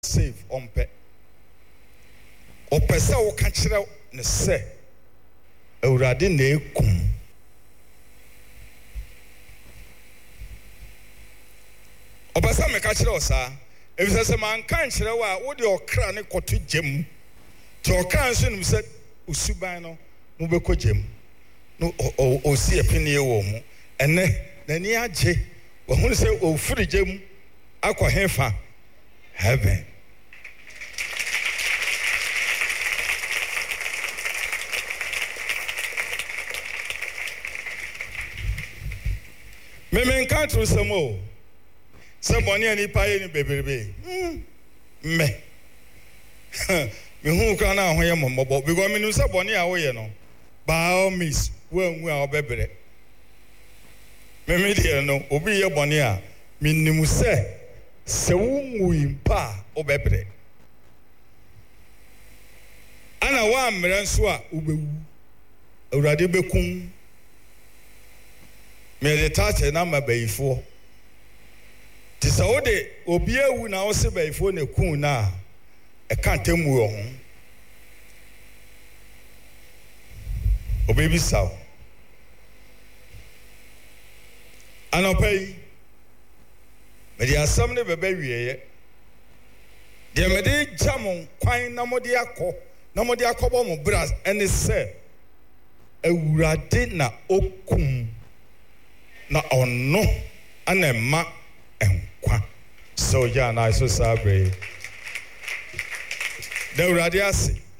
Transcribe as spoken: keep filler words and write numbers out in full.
save on pe. O pesa o kanchira ne se. Awurade na ekum. O pesa me kanchira osa. Ebisa se man kanchira wa wo de okra ne koto gem. Ti okra nso nim se usuban no mo beko gem. No o si epini wo mu. Ene nani agye. Wo hu se o furi gem akọ hefa heaven. Me men kan tru samo. Somebody ani paye ni bebebe. Me. Me hu kan na ho ye momobo because me nu somebody a wo ye no. By all means, we nwu a obebere. Me me dey no, obi ye boni a me nimu se se wo nwu impa obebere. Ana wa mre nso a obewu. Awurade bekum. Me de tate na mabayifo. Tisa ode obi ewu na wo se bayifo ne kun na e kan temu wo ho. Obi bi saw. Anopai. Me de asam ne bebe wieye. De me de jamon kwan na mode akọ, na mode akọbọ mo bras ene se Awurade na okum. Na ono anema enkwa so ya na so sabre de Awurade ase